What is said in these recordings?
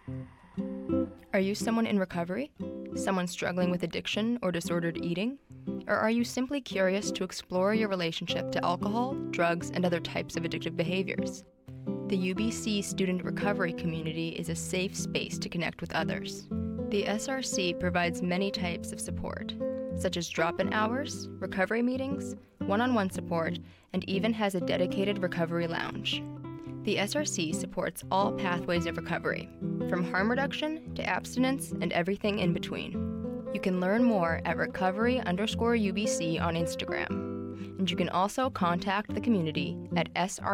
Are you someone in recovery? Someone struggling with addiction or disordered eating? Or are you simply curious to explore your relationship to alcohol, drugs, and other types of addictive behaviors? The UBC student recovery community is a safe space to connect with others. The SRC provides many types of support, such as drop-in hours, recovery meetings, one-on-one support, and even has a dedicated recovery lounge. The SRC supports all pathways of recovery, from harm reduction to abstinence and everything in between. You can learn more at recovery_UBC on Instagram. And you can also contact the community at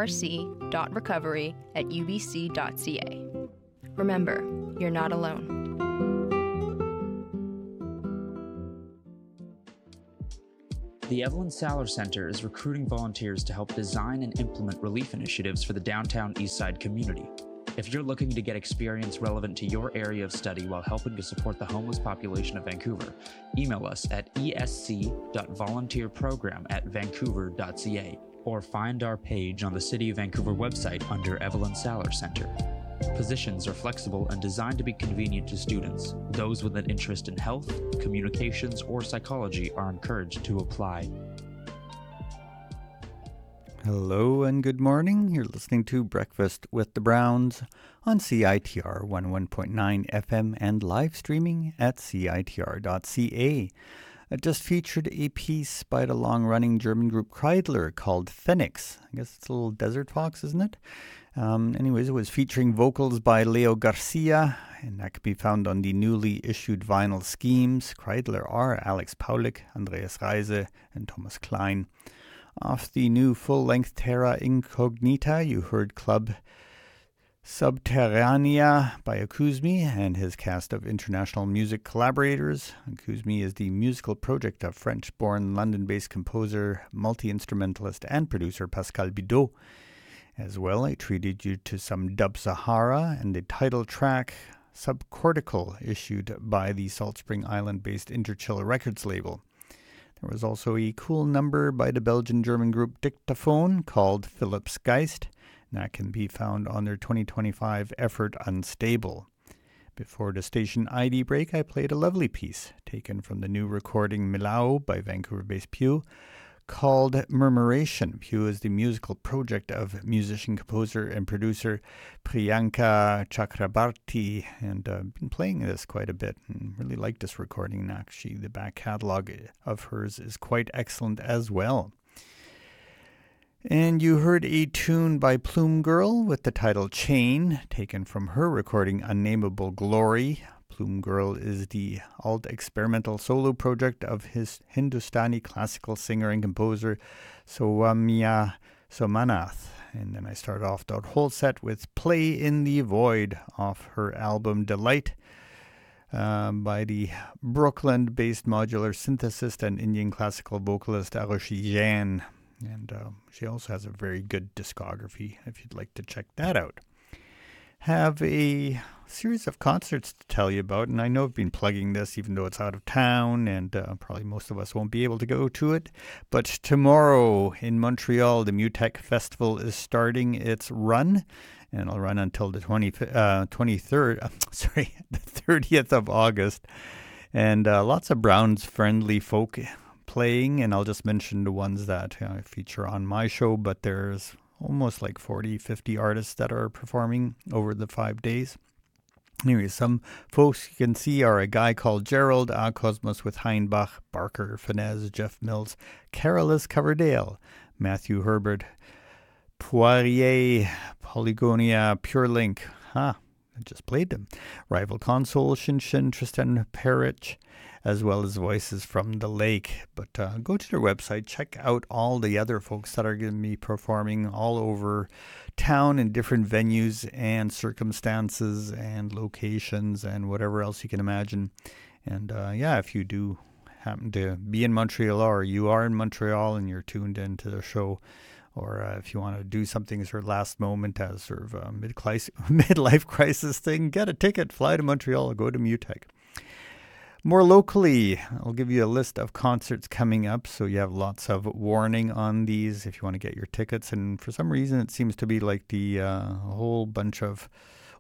src.recovery@ubc.ca. Remember, you're not alone. The Evelyn Saller Center is recruiting volunteers to help design and implement relief initiatives for the downtown Eastside community. If you're looking to get experience relevant to your area of study while helping to support the homeless population of Vancouver, email us at esc.volunteerprogram@vancouver.ca or find our page on the City of Vancouver website under Evelyn Saller Center. Positions are flexible and designed to be convenient to students. Those with an interest in health, communications, or psychology are encouraged to apply. Hello and good morning. You're listening to Breakfast with the Browns on CITR 101.9 FM and live streaming at CITR.ca. I just featured a piece by the long-running German group Kreidler called Phoenix. I guess it's a little desert fox, isn't it? Anyways, it was featuring vocals by Leo Garcia, and that could be found on the newly issued vinyl Schemes. Kreidler are Alex Paulik, Andreas Reise, and Thomas Klein. Off the new full-length Terra Incognita, you heard Club Subterranea by Akuzmi and his cast of international music collaborators. Akuzmi is the musical project of French-born, London-based composer, multi-instrumentalist, and producer Pascal Bidot. As well, I treated you to some Dub Sahara and the title track Subcortical, issued by the Salt Spring Island-based Interchill Records label. There was also a cool number by the Belgian-German group Dictaphone called Philips Geist, and that can be found on their 2025 effort Unstable. Before the station ID break, I played a lovely piece taken from the new recording Milao by Vancouver-based Pew, called Murmuration. Pew is the musical project of musician, composer, and producer Priyanka Chakrabarti, and I've been playing this quite a bit and really like this recording. And actually, the back catalog of hers is quite excellent as well. And you heard a tune by Plume Girl with the title Chain, taken from her recording Unnameable Glory. Plume Girl is the alt-experimental solo project of his Hindustani classical singer and composer Soumya Somanath. And then I started off that whole set with Play in the Void off her album Delight by the Brooklyn-based modular synthesist and Indian classical vocalist Arushi Jain. And she also has a very good discography if you'd like to check that out. Have a series of concerts to tell you about, and I know I've been plugging this even though it's out of town, and probably most of us won't be able to go to it. But tomorrow in Montreal, the Mutech Festival is starting its run, and it'll run until the 30th of August. And lots of Browns-friendly folk playing, and I'll just mention the ones that I feature on my show, but there's almost like 40, 50 artists that are performing over the 5 days. Anyway, some folks you can see are a guy called Gerald, A Cosmos with Heinbach, Barker, Fenez, Jeff Mills, Carolus Coverdale, Matthew Herbert, Poirier, Polygonia, Pure Link. I just played them. Rival Console, Shinshin, Tristan Perich, as well as Voices from the Lake. But go to their website, check out all the other folks that are going to be performing all over town in different venues and circumstances and locations and whatever else you can imagine. And if you do happen to be in Montreal, or you are in Montreal and you're tuned into the show, or if you want to do something sort of last moment as sort of a midlife crisis thing, get a ticket, fly to Montreal, or go to Mutech. More locally, I'll give you a list of concerts coming up, so you have lots of warning on these if you want to get your tickets. And for some reason, it seems to be like the whole bunch of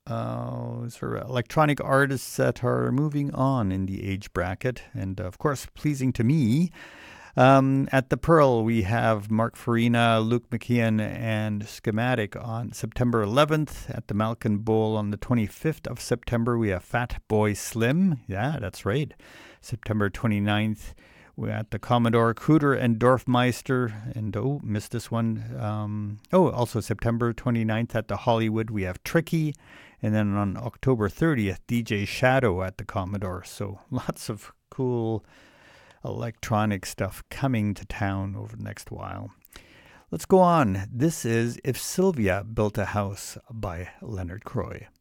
sort of electronic artists that are moving on in the age bracket, and of course, pleasing to me. At the Pearl, we have Mark Farina, Luke McKeon, and Schematic on September 11th. At the Malkin Bowl on the 25th of September, we have Fat Boy Slim. Yeah, that's right. September 29th, we're at the Commodore, Cooter and Dorfmeister. And, missed this one. Also September 29th at the Hollywood, we have Tricky. And then on October 30th, DJ Shadow at the Commodore. So lots of cool electronic stuff coming to town over the next while. Let's go on. This is If Sylvia Built a House by Leonard Croy.